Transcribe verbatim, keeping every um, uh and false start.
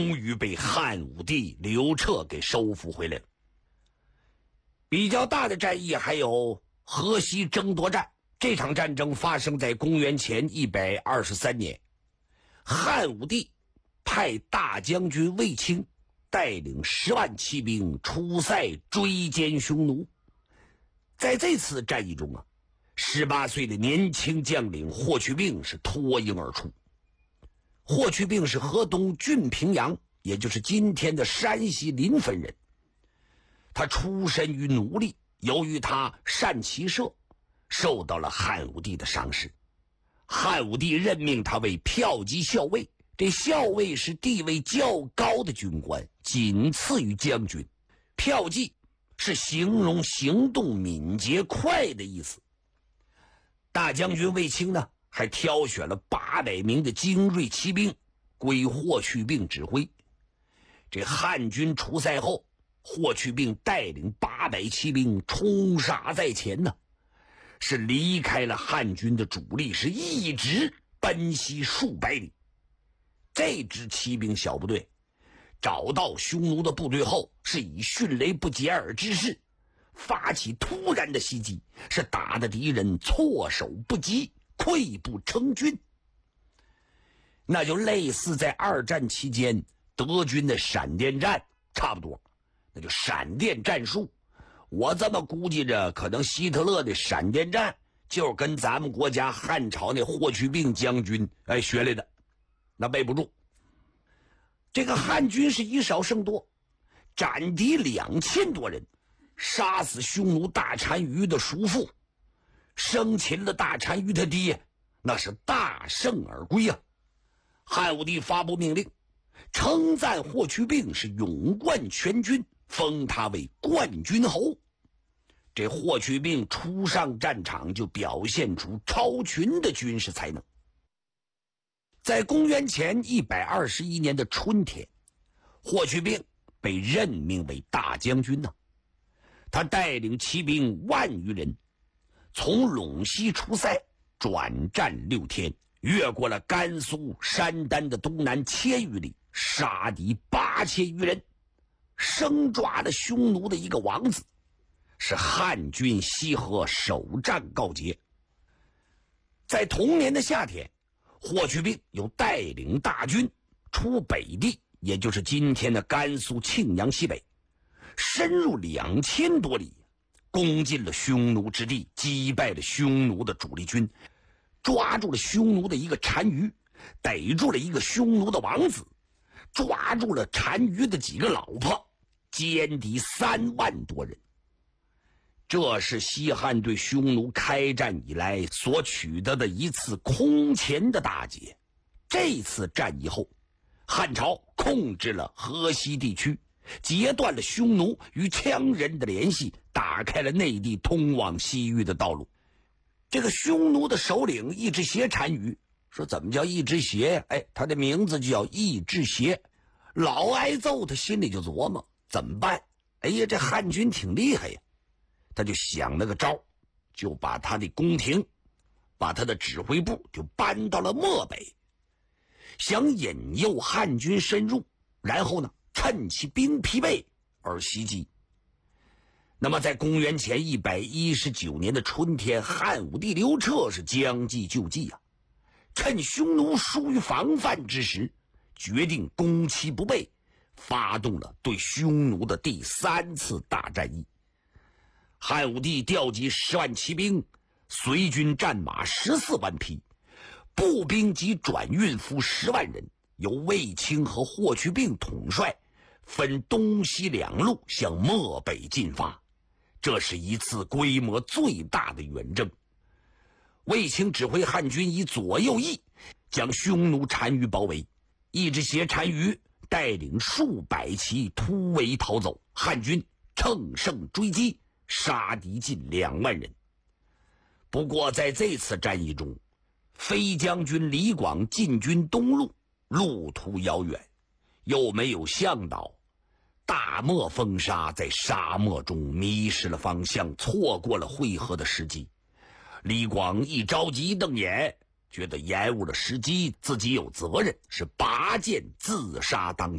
终于被汉武帝刘彻给收复回来了。比较大的战役还有河西争夺战，这场战争发生在公元前一百二十三年，汉武帝派大将军卫青带领十万骑兵出塞追歼匈奴。在这次战役中啊，十八岁的年轻将领霍去病是脱颖而出。霍去病是河东郡平阳，也就是今天的山西临汾人。他出身于奴隶，由于他善骑射，受到了汉武帝的赏识。汉武帝任命他为骠骑校尉，这校尉是地位较高的军官，仅次于将军。骠骑是形容行动敏捷快的意思。大将军卫青呢，还挑选了八百名的精锐骑兵归霍去病指挥。这汉军出塞后，霍去病带领八百骑兵冲杀在前呢，是离开了汉军的主力，是一直奔袭数百里。这支骑兵小部队找到匈奴的部队后，是以迅雷不及掩耳之势发起突然的袭击，是打得敌人措手不及，溃不成军。那就类似在二战期间德军的闪电战差不多，那就闪电战术。我这么估计着，可能希特勒的闪电战就是跟咱们国家汉朝那霍去病将军哎学来的，那背不住。这个汉军是以少胜多，斩敌两千多人，杀死匈奴大单于的叔父，生擒了大单于他爹，那是大胜而归啊！汉武帝发布命令，称赞霍去病是勇冠全军，封他为冠军侯。这霍去病初上战场就表现出超群的军事才能。在公元前一百二十一年的春天，霍去病被任命为大将军呢。他带领骑兵万余人，从陇西出塞，转战六天，越过了甘肃、山丹的东南千余里，杀敌八千余人，生抓了匈奴的一个王子，使汉军西河首战告捷。在同年的夏天，霍去病又带领大军出北地，也就是今天的甘肃庆阳西北，深入两千多里，攻进了匈奴之地，击败了匈奴的主力军，抓住了匈奴的一个单于，逮住了一个匈奴的王子，抓住了单于的几个老婆，歼敌三万多人。这是西汉对匈奴开战以来所取得的一次空前的大捷。这次战役后，汉朝控制了河西地区，截断了匈奴与羌人的联系，打开了内地通往西域的道路。这个匈奴的首领一只邪单于说，怎么叫一只邪？哎，他的名字就叫一只邪。老挨揍，他心里就琢磨怎么办。哎呀，这汉军挺厉害呀，他就想了个招，就把他的宫廷，把他的指挥部就搬到了漠北，想引诱汉军深入，然后呢趁其兵疲惫而袭击。那么在公元前一百一十九年的春天，汉武帝刘彻是将计就计啊，趁匈奴疏于防范之时，决定攻其不备，发动了对匈奴的第三次大战役。汉武帝调集十万骑兵，随军战马十四万匹，步兵及转运夫十万人，由卫青和霍去病统帅，分东西两路向漠北进发。这是一次规模最大的远征。卫青指挥汉军以左右翼将匈奴单于包围，一支邪单于带领数百骑突围逃走，汉军乘胜追击，杀敌近两万人。不过在这次战役中，飞将军李广进军东路，路途遥远，又没有向导，大漠风沙，在沙漠中迷失了方向，错过了会合的时机。李广一着急瞪眼，觉得延误了时机，自己有责任，是拔剑自杀当场。